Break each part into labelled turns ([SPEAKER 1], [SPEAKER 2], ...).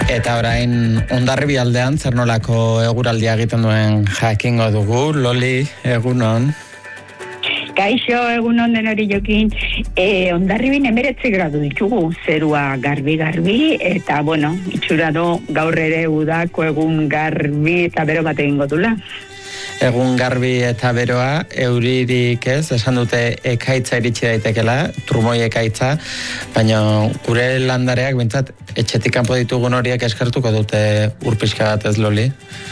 [SPEAKER 1] Eta orain Hondarribi aldean zer nolako eguraldia egiten duen jakingo dugu. Loli, egunon.
[SPEAKER 2] Kaixo, egunon denori jokin. Hondarribin 19 gradu ditugu, zerua garbi, eta bueno, itxura do gaur ere udako egun garbi eta bero bat egingo dula.
[SPEAKER 1] Egun garbi eta beroa, euririk ez, esan dute ekaitza iritsi daitekela, trumoi ekaitza, baina gure landareak bintzat etxetik kanpo ditugun horiek eskertuko dute urpixka bat ez, Loli?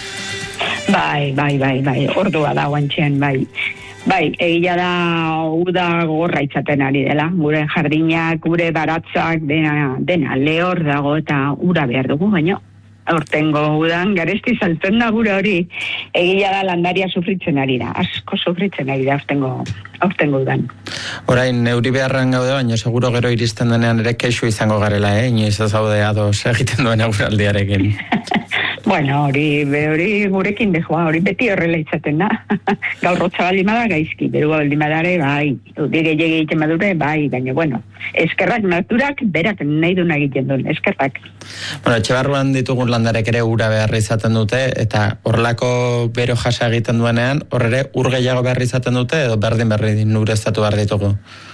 [SPEAKER 2] Bai, ordua da guantxean, bai. Bai, egia da uda gorra itzaten ari dela, gure jardinak, gure baratzak, dena lehor dago eta ura behar dugu, baina aurtengo udan garesti saltzen da gure hori. Egia da landaria sufritzen ari da, asko sufritzen ari da aurtengo udan.
[SPEAKER 1] Orain, neuri beharran gaude, baina seguro gero iristen denean ere kexu izango garela, inoiz ez gaude ados egiten duen eguraldiarekin.
[SPEAKER 2] Bueno, hori gurekin dejoa, hori beti horrela izaten da. Gaur rotza baldimada gaizki, berua baldimadare, bai. Dige egiten badure, bai, baina bueno. Eskerrak naturak, berak nahi duna egiten duen, eskerrak.
[SPEAKER 1] Bueno, etxebarruan ditugun landarek ere ura beharra izaten dute, eta horrelako bero jasa egiten duenean, hor ere ur gehiago beharra izaten dute, edo berdin ureztatu behar ditugu?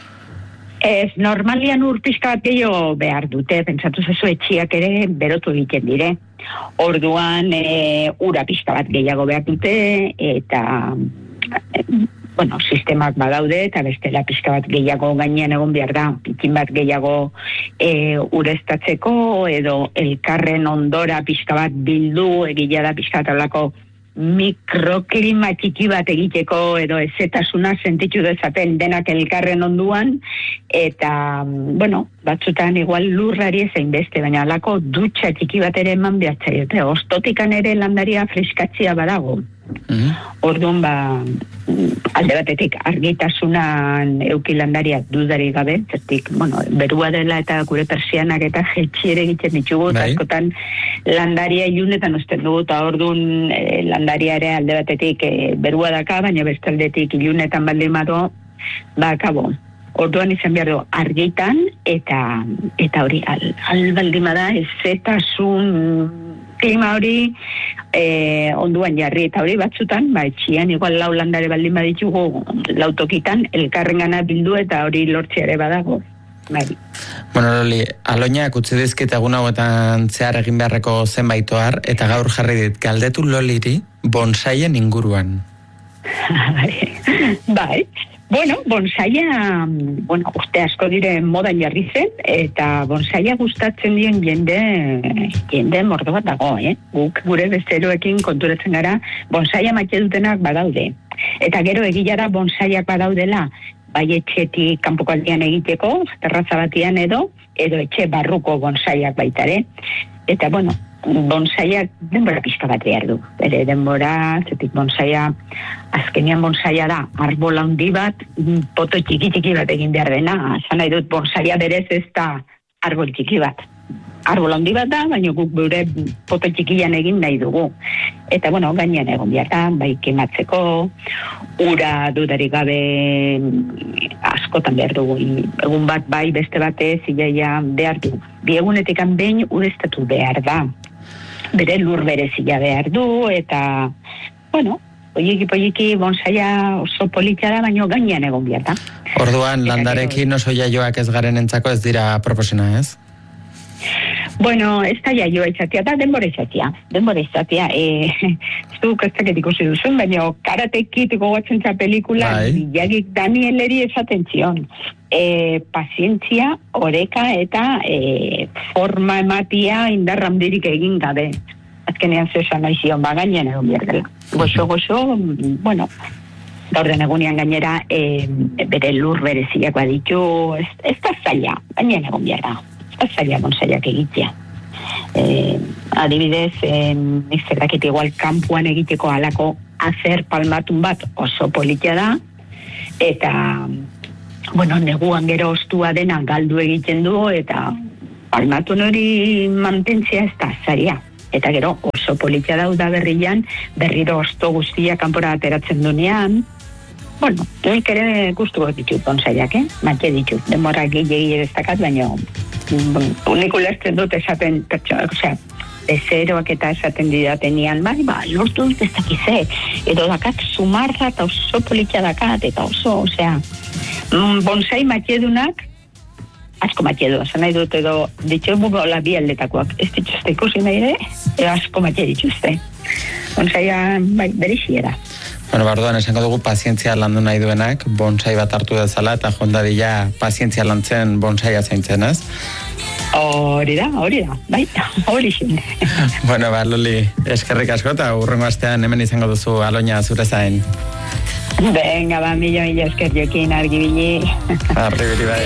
[SPEAKER 2] Ez, normalian ur pixka bat gehiago behar dute, pentsatu zezu etxiak ere berotu egiten dire. Orduan, ura pixka bat gehiago behar dute, eta, bueno, sistemak badaude, eta bestela pixka bat gehiago gainean egon behar da, pikin bat gehiago ureztatzeko, edo elkarren ondora pixka bat bildu, egila da pixka bat alako mikroklima txiki bat egiteko edo ezetasuna sentitu dezaten denak elkarren onduan, eta, bueno, batzutan igual lurrari ezein beste, baina alako dutxa txiki bat ere eman behatzaiote, ostotikan ere landaria freskatzia badago. Orduan, alde batetik argitasunan euki landaria dudari gabe, zertik, bueno, berua dela eta gure persianak eta jetxi ere egiten ditugu, eta askotan landaria ilunetan usten dugu, eta orduan landaria ere alde batetik berua daka, baina bestaldetik ilunetan baldin bado, akabo. Orduan izan behar du argitan, eta hori, baldin bada, ezetasun klima hori onduan jarri, eta hori batzutan, etxian, igual lau landare baldin baditugu lautokitan, elkarrengana bildu eta hori lortziare badago. Bai.
[SPEAKER 1] Bueno, Loli, aloinak utzi dizkit egun hauetan zehar egin beharreko zenbait ohar, eta gaur jarri dit, galdetu Loliri bonsaien inguruan.
[SPEAKER 2] Bai. Bueno, bonsaia, urte asko dire modan jarri zen, eta bonsaia gustatzen dien jende mordo bat dago, Guk gure besteroekin konturatzen gara, bonsaia maite dutenak badaude. Eta gero egila da bonsaiak badaudela, bai etxetik kanpoko aldean egiteko, terraza batian edo etxe barruko bonsaiak baitare. Eta, bueno, bonsaiak denbora pixka bat behar du. Bere denbora, zetik bonsaia, azkenian bonsaia da, arbola handi bat, poto txiki bat egin behar dena. Zan nahi dut, bonsaia berez ez da arbol txiki bat. Arbola handi bat da, baina guk gure poto txikian egin nahi dugu. Eta, bueno, gainean egon behar da, bai kematzeko, ura dudarik gabe askotan behar dugu. Egun bat bai, beste batez, iaia behar du. Bi egunetikan behin ureztatu behar da. Bere lur berezia behar du, eta, bueno, poliki bonsaia oso politia da, baina gainean egon behar da.
[SPEAKER 1] Orduan, landarekin oso jaioak ez garen entzako ez dira proposena, ez?
[SPEAKER 2] Bueno, ez da jaioa izatea, da denbora izatea. Zuk ez dakit ikusi duzun, baina Karate Kid gogoatzen za pelikula, Miyagi Danieleri esaten zion. Pazientzia, oreka eta forma ematia indarra handirik egin gabe. Azkenean zesan nahi zion, gainean egon behar dela. Gozo, bueno, gaur den egunean gainera bere lur bereziak baditu, ez da zaila, gainean egon behar da. Ez da zaila bonsaiak egitea. Adibidez, nik zerrakit igual kanpuan egiteko alako azer palmatun bat oso politia da, eta bueno, neguan gero ostua dena galdu egiten du, eta palmatun hori mantentzia ez da zaria. Eta gero oso politia da berrian, berriro osto guztia kanpora ateratzen dunean. Bueno, nik ere gustuko ditut bonsaiak, maite ditut. Denbora gehiagi ez dakat, baina nik ulertzen dut esaten pertsona, bezeroak eta esaten didatenean, lortu dut ez dakize, edo dakat sumarra eta oso politia dakat, eta oso, osea, bonsai matiedunak, asko matiedu, esan nahi dut edo, ditxo burrola bi aldetakoak, ez dituzte ikusi nahi ere, edo asko matie dituzte. Bonsaia, berixiera.
[SPEAKER 1] Bueno, bardoan esango dugu pazientzia landu nahi duenak, bonsai bat hartu dezala, eta jondadila pazientzia lantzen bonsaia zaintzen, ez?
[SPEAKER 2] Hori da, bai, hori xin.
[SPEAKER 1] Bueno, Loli, eskerrik asko, eta hurrengo astean hemen izango duzu Aloña zure zain.
[SPEAKER 2] Venga, mila esker jokin argibili.
[SPEAKER 1] Arribili bai.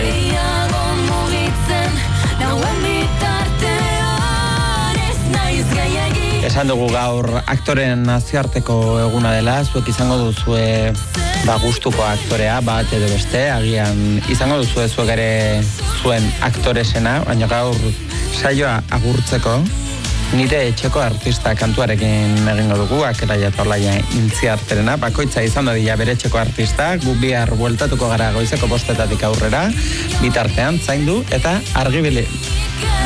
[SPEAKER 1] Esan dugu gaur aktoren nazioarteko eguna dela, zuek izango duzue gustuko aktorea, bat edo beste, agian izango duzue zuek ere zuen aktoresena, baina gaur saioa agurtzeko nire etxeko artista kantuarekin egingo dugu, Akela Jatorlaia Intziarterena, bakoitza izan dadila bere etxeko artista, gu bihar bueltatuko gara goizeko 5 aurrera, bitartean zaindu eta argibili.